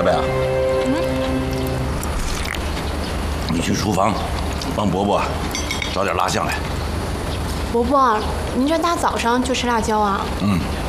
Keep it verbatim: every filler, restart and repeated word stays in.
小白啊，嗯，你去厨房帮伯伯找点辣酱来。 伯伯，您这大早上就吃辣椒啊？ 嗯。